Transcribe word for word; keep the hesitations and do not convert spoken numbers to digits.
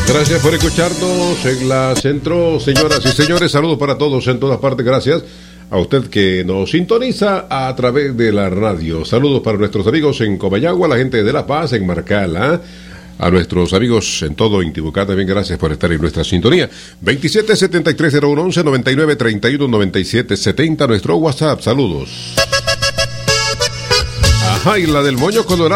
Gracias por escucharnos en la Centro, señoras y señores. Saludos para todos en todas partes. Gracias a usted que nos sintoniza a través de la radio. Saludos para nuestros amigos en Comayagua, la gente de La Paz, en Marcala. A nuestros amigos en todo Intibucá también gracias por estar en nuestra sintonía. veintisiete setenta y tres cero uno once noventa y nueve treinta y uno noventa y siete setenta, nuestro WhatsApp. Saludos. Ajá, y la del Moño Colorado.